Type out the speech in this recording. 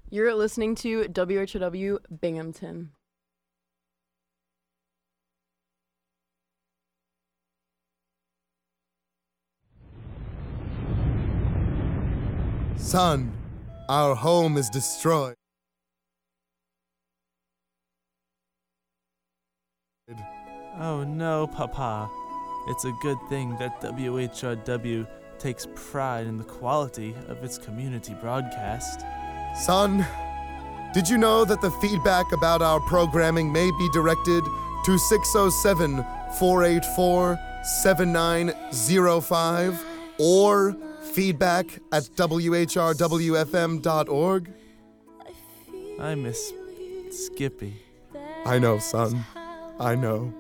You're listening to WHW Binghamton. Son, our home is destroyed. Oh no, Papa. It's a good thing that WHRW takes pride in the quality of its community broadcast. Son, did you know that the feedback about our programming may be directed to 607-484-7905 or feedback@whrwfm.org? I miss Skippy. I know, son. I know.